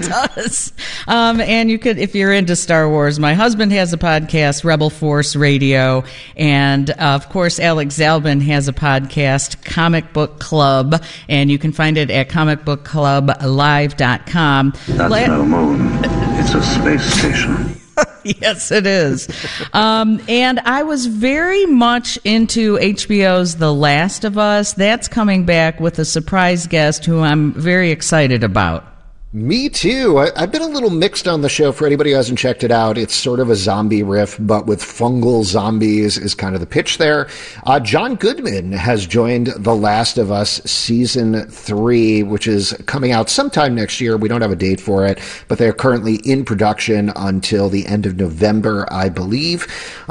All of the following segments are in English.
does. And you could, if you're into Star Wars, my husband has a podcast, Rebel Force Radio. And, of course, Alex Zalben has a podcast, Comic Book Club. And you can find it at comicbookclublive.com. That's no moon. It's a space station. Yes, it is. And I was very much into HBO's The Last of Us. That's coming back with a surprise guest who I'm very excited about. Me too. I've been a little mixed on the show. For anybody who hasn't checked it out, it's sort of a zombie riff, but with fungal zombies is kind of the pitch there. John Goodman has joined The Last of Us Season 3, which is coming out sometime next year. We don't have a date for it, but they're currently in production until the end of November, I believe.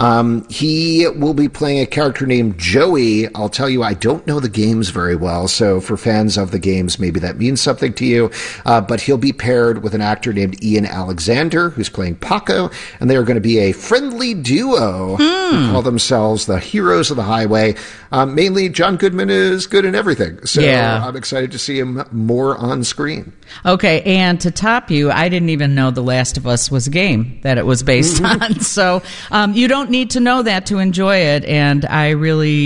He will be playing a character named Joey. I'll tell you, I don't know the games very well, so for fans of the games, maybe that means something to you. But he'll be paired with an actor named Ian Alexander, who's playing Paco, and they are going to be a friendly duo who call themselves the Heroes of the Highway. Mainly, John Goodman is good in everything, so I'm excited to see him more on screen. Okay, and to top you, I didn't even know The Last of Us was a game that it was based on, so you don't need to know that to enjoy it, and I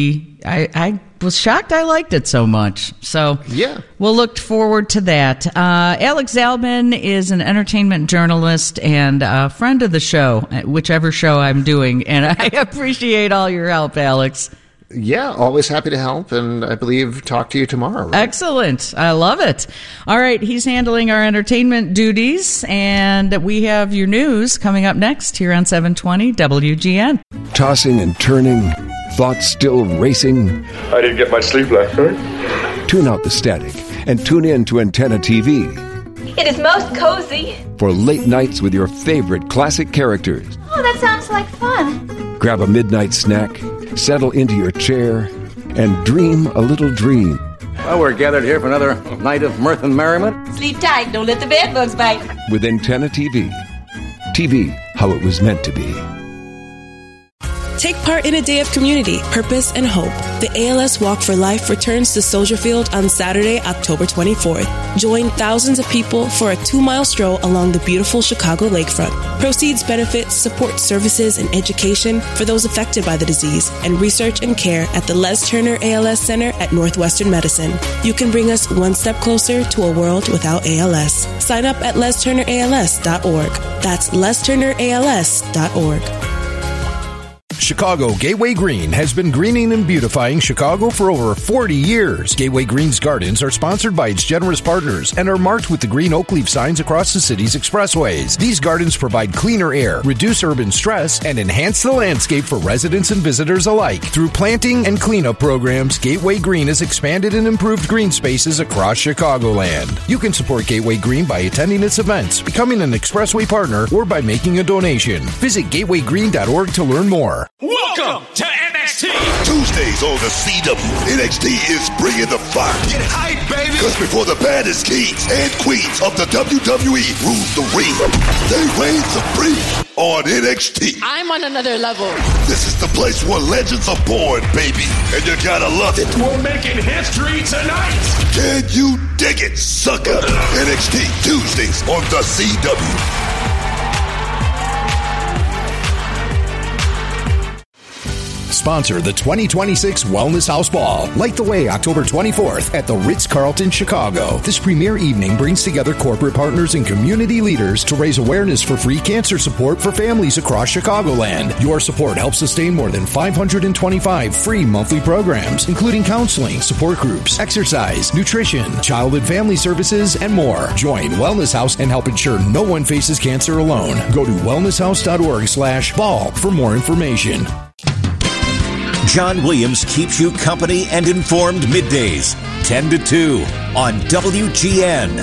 was shocked I liked it so much. So we'll look forward to that. Alex Zalben is an entertainment journalist and a friend of the show, whichever show I'm doing, and I appreciate all your help, Alex. Yeah, always happy to help, and I believe talk to you tomorrow. Right? Excellent. I love it. All right, he's handling our entertainment duties, and we have your news coming up next here on 720 WGN. Tossing and turning, thoughts still racing. I didn't get much sleep last night. Tune out the static and tune in to Antenna TV. It is most cozy. For late nights with your favorite classic characters. Oh, that sounds like fun. Grab a midnight snack, settle into your chair, and dream a little dream. Well, we're gathered here for another night of mirth and merriment. Sleep tight, don't let the bed bugs bite. With Antenna TV. TV, how it was meant to be. Take part in a day of community, purpose, and hope. The ALS Walk for Life returns to Soldier Field on Saturday, October 24th. Join thousands of people for a 2-mile stroll along the beautiful Chicago lakefront. Proceeds benefit support services and education for those affected by the disease and research and care at the Les Turner ALS Center at Northwestern Medicine. You can bring us one step closer to a world without ALS. Sign up at lesturnерals.org. That's lesturnерals.org. Chicago Gateway Green has been greening and beautifying Chicago for over 40 years. Gateway Green's gardens are sponsored by its generous partners and are marked with the green oak leaf signs across the city's expressways. These gardens provide cleaner air, reduce urban stress, and enhance the landscape for residents and visitors alike. Through planting and cleanup programs, Gateway Green has expanded and improved green spaces across Chicagoland. You can support Gateway Green by attending its events, becoming an expressway partner, or by making a donation. Visit gatewaygreen.org to learn more. Welcome to NXT! Tuesdays on the CW, NXT is bringing the fire. Get hype, baby! Because before the baddest kings and queens of the WWE rule the ring, they reign supreme on NXT. I'm on another level. This is the place where legends are born, baby, and you gotta love it. We're making history tonight! Can you dig it, sucker? NXT Tuesdays on the CW. Sponsor the 2026 Wellness House Ball. Light the way October 24th at the Ritz-Carlton, Chicago. This premier evening brings together corporate partners and community leaders to raise awareness for free cancer support for families across Chicagoland. Your support helps sustain more than 525 free monthly programs, including counseling, support groups, exercise, nutrition, child and family services, and more. Join Wellness House and help ensure no one faces cancer alone. Go to wellnesshouse.org/ball for more information. John Williams keeps you company and informed middays, 10 to 2 on WGN.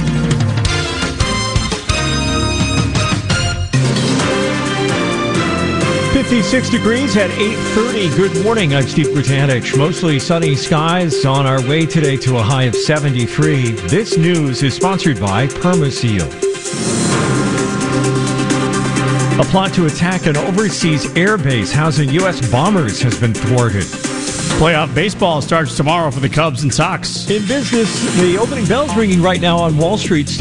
56 degrees at 8:30. Good morning. I'm Steve Britanich. Mostly sunny skies on our way today to a high of 73. This news is sponsored by Permaseal. A plot to attack an overseas airbase housing U.S. bombers has been thwarted. Playoff baseball starts tomorrow for the Cubs and Sox. In business, the opening bell's ringing right now on Wall Street.